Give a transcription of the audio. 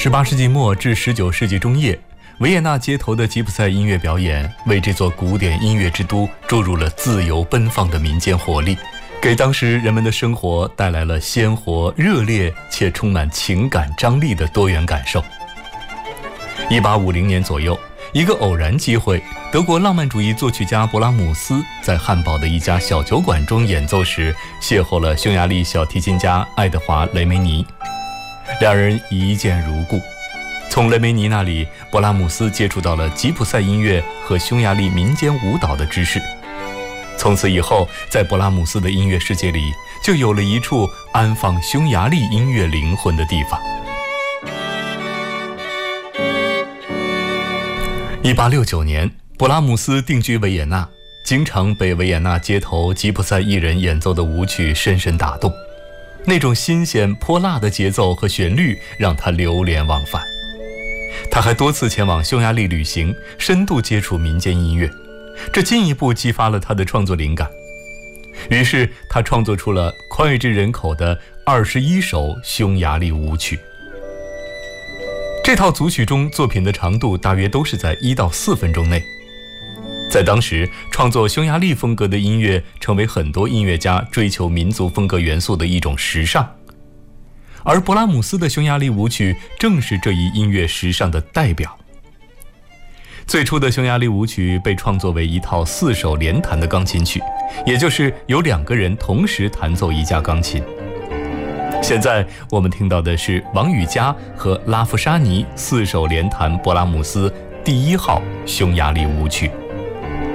18世纪末至19世纪中叶，维也纳街头的吉普赛音乐表演为这座古典音乐之都注入了自由奔放的民间活力，给当时人们的生活带来了鲜活、热烈且充满情感张力的多元感受。1850年左右，一个偶然机会，德国浪漫主义作曲家勃拉姆斯在汉堡的一家小酒馆中演奏时，邂逅了匈牙利小提琴家爱德华·雷梅尼，两人一见如故。从雷梅尼那里，勃拉姆斯接触到了吉普赛音乐和匈牙利民间舞蹈的知识。从此以后，在勃拉姆斯的音乐世界里，就有了一处安放匈牙利音乐灵魂的地方。1869年，勃拉姆斯定居维也纳，经常被维也纳街头吉普赛艺人演奏的舞曲深深打动。那种新鲜泼辣的节奏和旋律让他流连忘返。他还多次前往匈牙利旅行，深度接触民间音乐，这进一步激发了他的创作灵感。于是他创作出了脍炙人口的21首匈牙利舞曲。这套组曲中作品的长度大约都是在1到4分钟内。在当时，创作匈牙利风格的音乐成为很多音乐家追求民族风格元素的一种时尚，而勃拉姆斯的匈牙利舞曲正是这一音乐时尚的代表。最初的匈牙利舞曲被创作为一套4首连弹的钢琴曲，也就是由2个人同时弹奏一架钢琴。现在我们听到的是王羽佳和拉夫沙尼4首连弹勃拉姆斯第1号匈牙利舞曲。